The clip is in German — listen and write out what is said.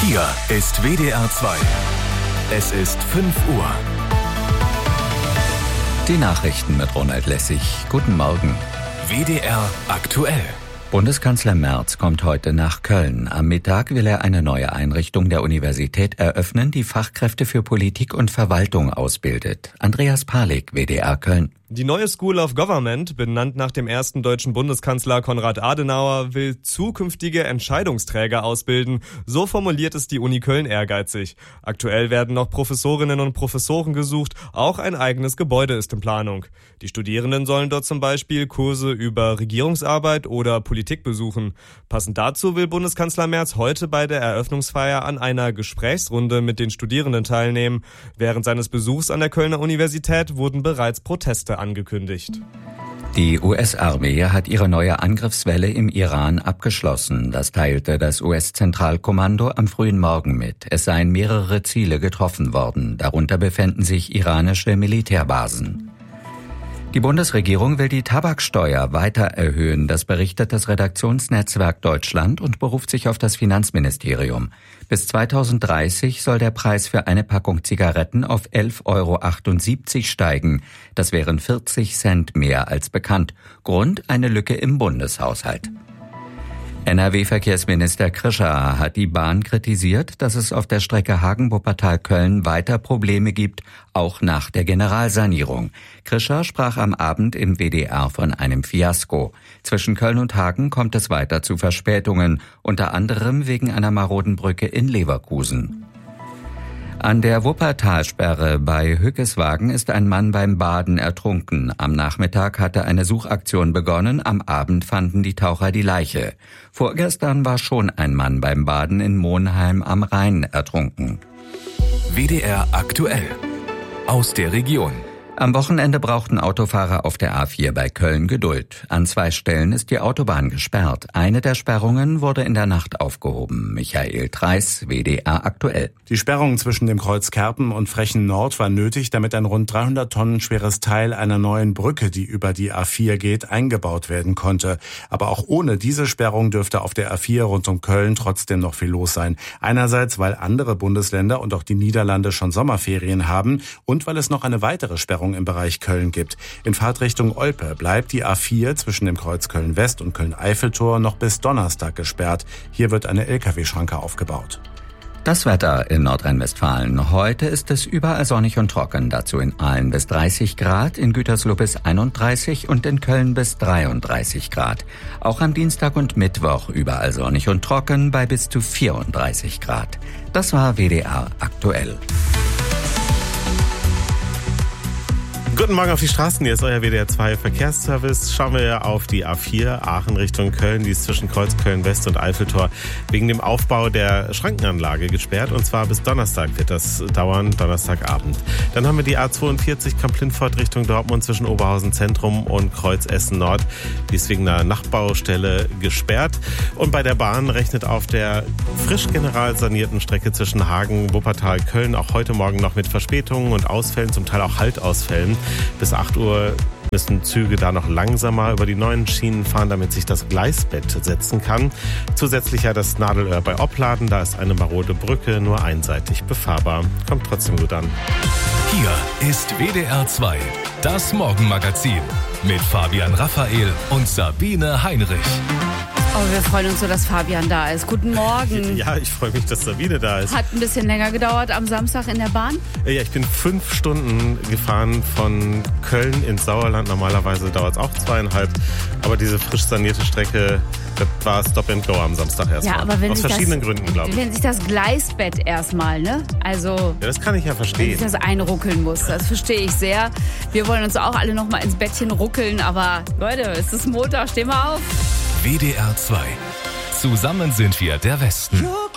Hier ist WDR 2. Es ist 5 Uhr. Die Nachrichten mit Ronald Lessig. Guten Morgen. WDR aktuell. Bundeskanzler Merz kommt heute nach Köln. Am Mittag will er eine neue Einrichtung der Universität eröffnen, die Fachkräfte für Politik und Verwaltung ausbildet. Andreas Palik, WDR Köln. Die neue School of Government, benannt nach dem ersten deutschen Bundeskanzler Konrad Adenauer, will zukünftige Entscheidungsträger ausbilden. So formuliert es die Uni Köln ehrgeizig. Aktuell werden noch Professorinnen und Professoren gesucht. Auch ein eigenes Gebäude ist in Planung. Die Studierenden sollen dort zum Beispiel Kurse über Regierungsarbeit oder Politik besuchen. Passend dazu will Bundeskanzler Merz heute bei der Eröffnungsfeier an einer Gesprächsrunde mit den Studierenden teilnehmen. Während seines Besuchs an der Kölner Universität wurden bereits Proteste angekündigt. Die US-Armee hat ihre neue Angriffswelle im Iran abgeschlossen. Das teilte das US-Zentralkommando am frühen Morgen mit. Es seien mehrere Ziele getroffen worden. Darunter befänden sich iranische Militärbasen. Die Bundesregierung will die Tabaksteuer weiter erhöhen. Das berichtet das Redaktionsnetzwerk Deutschland und beruft sich auf das Finanzministerium. Bis 2030 soll der Preis für eine Packung Zigaretten auf 11,78 € steigen. Das wären 40 Cent mehr als bekannt. Grund: eine Lücke im Bundeshaushalt. NRW-Verkehrsminister Krischer hat die Bahn kritisiert, dass es auf der Strecke Hagen-Wuppertal-Köln weiter Probleme gibt, auch nach der Generalsanierung. Krischer sprach am Abend im WDR von einem Fiasko. Zwischen Köln und Hagen kommt es weiter zu Verspätungen, unter anderem wegen einer maroden Brücke in Leverkusen. An der Wuppertalsperre bei Hückeswagen ist ein Mann beim Baden ertrunken. Am Nachmittag hatte eine Suchaktion begonnen, am Abend fanden die Taucher die Leiche. Vorgestern war schon ein Mann beim Baden in Monheim am Rhein ertrunken. WDR aktuell. Aus der Region. Am Wochenende brauchten Autofahrer auf der A4 bei Köln Geduld. An 2 Stellen ist die Autobahn gesperrt. Eine der Sperrungen wurde in der Nacht aufgehoben. Michael Treis, WDR aktuell. Die Sperrung zwischen dem Kreuz Kerpen und Frechen Nord war nötig, damit ein rund 300 Tonnen schweres Teil einer neuen Brücke, die über die A4 geht, eingebaut werden konnte. Aber auch ohne diese Sperrung dürfte auf der A4 rund um Köln trotzdem noch viel los sein. Einerseits, weil andere Bundesländer und auch die Niederlande schon Sommerferien haben und weil es noch eine weitere Sperrung im Bereich Köln gibt. In Fahrtrichtung Olpe bleibt die A4 zwischen dem Kreuz Köln-West und Köln-Eiffeltor noch bis Donnerstag gesperrt. Hier wird eine Lkw-Schranke aufgebaut. Das Wetter in Nordrhein-Westfalen. Heute ist es überall sonnig und trocken. Dazu in Aalen bis 30 Grad, in Gütersloh bis 31 und in Köln bis 33 Grad. Auch am Dienstag und Mittwoch überall sonnig und trocken bei bis zu 34 Grad. Das war WDR aktuell. Guten Morgen auf die Straßen, hier ist euer WDR 2 Verkehrsservice. Schauen wir auf die A4 Aachen Richtung Köln, die ist zwischen Kreuz Köln-West und Eiffeltor wegen dem Aufbau der Schrankenanlage gesperrt, und zwar bis Donnerstag wird das dauern, Donnerstagabend. Dann haben wir die A42 Kamp-Lintfort Richtung Dortmund zwischen Oberhausen Zentrum und Kreuz Essen Nord, die ist wegen einer Nachbaustelle gesperrt. Und bei der Bahn rechnet auf der frisch general sanierten Strecke zwischen Hagen, Wuppertal, Köln auch heute Morgen noch mit Verspätungen und Ausfällen, zum Teil auch Haltausfällen. Bis 8 Uhr müssen Züge da noch langsamer über die neuen Schienen fahren, damit sich das Gleisbett setzen kann. Zusätzlich ja das Nadelöhr bei Opladen, da ist eine marode Brücke nur einseitig befahrbar. Kommt trotzdem gut an. Hier ist WDR 2, das Morgenmagazin mit Fabian Raphael und Sabine Heinrich. Oh, wir freuen uns so, dass Fabian da ist. Guten Morgen. Ja, ich freue mich, dass Sabine da ist. Hat ein bisschen länger gedauert am Samstag in der Bahn? Ja, ich bin 5 Stunden gefahren von Köln ins Sauerland. Normalerweise dauert es auch 2,5. Aber diese frisch sanierte Strecke, das war Stop and Go am Samstag erstmal. Ja, aber wenn aus verschiedenen Gründen, glaube ich. Wenn sich das Gleisbett erstmal, ne? Also, ja, das kann ich ja verstehen. Wenn sich das einruckeln muss, das verstehe ich sehr. Wir wollen uns auch alle noch mal ins Bettchen ruckeln. Aber Leute, es ist Montag, stehen wir auf. WDR 2. Zusammen sind wir der Westen.